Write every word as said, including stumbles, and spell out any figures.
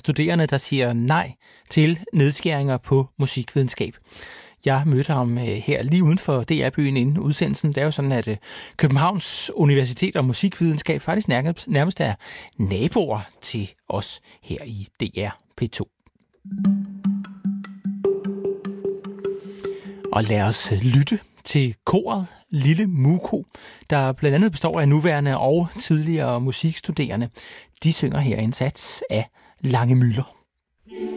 studerende, der siger nej til nedskæringer på musikvidenskab. Jeg mødte ham her lige uden for D R-byen inden udsendelsen. Det er jo sådan, at Københavns Universitet og Musikvidenskab faktisk nærmest er naboer til os her i D R P to. Og lad os lytte til koret Lille Muko, der blandt andet består af nuværende og tidligere musikstuderende. De synger her en sats af Lange Møller.